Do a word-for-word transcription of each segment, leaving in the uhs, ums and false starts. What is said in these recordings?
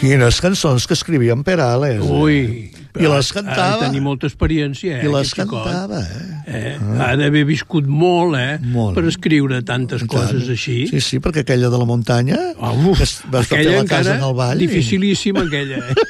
Quines cançons que escrivia en Perales. Ui, I les cantava. Ha de tenir molta experiència, eh? I les aquest xicot. cantava, eh? eh? Ah. Ha d'haver viscut molt, eh? Molt. Per escriure tantes I coses tant. així. Sí, sí, perquè aquella de la muntanya, Oh, uf, que es- vas fer aquella la casa encara en el vall. i- dificilíssima, aquella. Eh?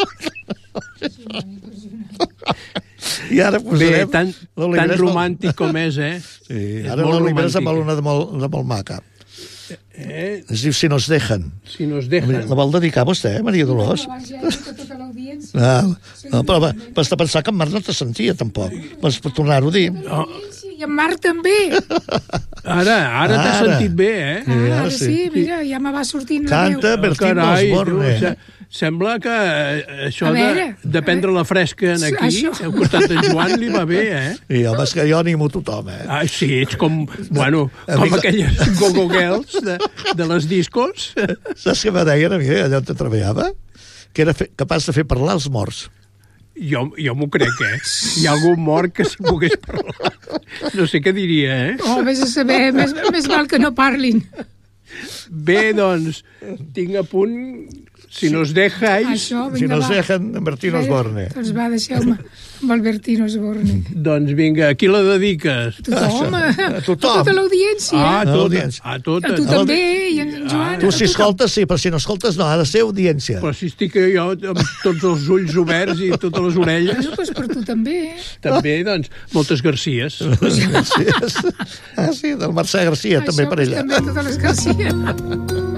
I ara Bé, posarem... tan, tan l'Oliveres romàntic com és, eh? Sí, És ara molt l'Oliveres amb romàntic. una de molt, de molt maca. Eh? Es diu Si nos dejan. Si nos dejan. La vol dedicar vostè, Maria Dolors? Ah, no, però va, vas de pensar que en Marc no te sentia, tampoc. Vas per tornar-ho a dir. Oh, I en Marc també. ara, ara t'has Ara. sentit bé, eh? Sí, Ah, ara ara sí. sí, mira, ja me va sortint la veu. Canta Bertín Carai, Osborne. tu, se- sembla que eh, això A de, veure, de prendre la fresca en aquí, Això. al costat d'en Joan, li va bé, eh? I home, és que jo animo tothom, eh? Ah, sí, ets com, bueno, com Amiga- aquelles go-go girls de, de les discos. Saps què me deien a mi, allà on treballava? Que era fe, capaç de fer parlar els morts. Jo, jo m'ho crec, eh? Hi ha algun mort que si pogués parlar. No sé què diria, eh? Oh, vés a saber, més, més val que no parlin. Bé, doncs, tinc a punt, si nos dejáis, Això, Si vinga, nos va. dejan, Bertín Osborne. Doncs va, deixeu-me amb el Bertino Osborne. doncs vinga, a qui la dediques? Tothom, a, a tothom. a tota l'audiència. Ah, A tot, l'audiència. a tot. A tu també, i en Joan. Tu a si tothom. escoltes, sí, però si no escoltes no, ha de ser audiència. Però si estic jo amb tots els ulls oberts i totes les orelles, Bueno, doncs per tu també. també, doncs, moltes Garcies. Sí, ah, sí, del Mercè Garcia, també Això, per doncs, ella. també totes les Garcia.